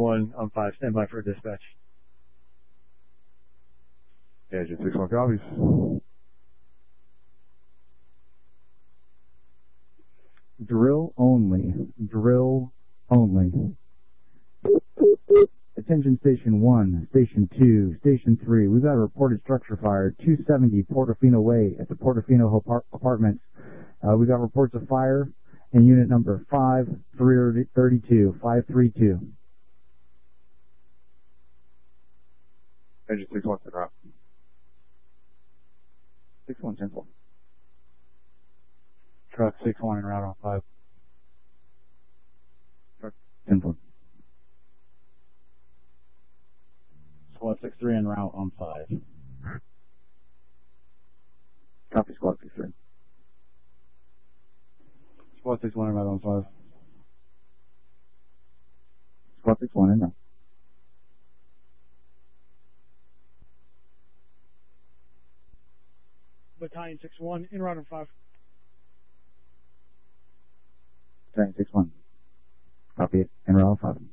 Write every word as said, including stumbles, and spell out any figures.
one on five. Stand by for dispatch. Agent six one copies. Drill only. Drill only. Attention Station one, Station two, Station three. We've got a reported structure fire, two seventy Portofino Way at the Portofino apart- Apartments. Uh, we got reports of fire in unit number five three thirty-two, five three two. Agent six one, ten route. six one, ten four. Truck six one en route on five. Truck ten four. Squad six three en route on five. Copy, Squad six three. Squad six one en route on five. Squad six one en route. Battalion six one en route on five. Battalion six one. Copy it. En route on five.